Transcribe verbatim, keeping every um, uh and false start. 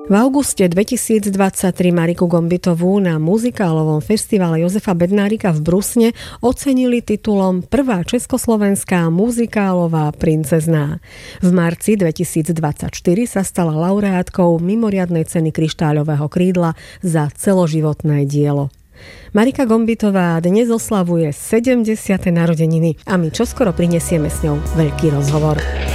V auguste dvetisícdvadsaťtri Mariku Gombitovú na muzikálovom festivale Jozefa Bednárika v Brusne ocenili titulom Prvá československá muzikálová princezná. V marci dvetisícdvadsaťštyri sa stala laureátkou mimoriadnej ceny Kryštáľového krídla za celoživotné dielo. Marika Gombitová dnes oslavuje sedemdesiate narodeniny a my čoskoro prinesieme s ňou veľký rozhovor.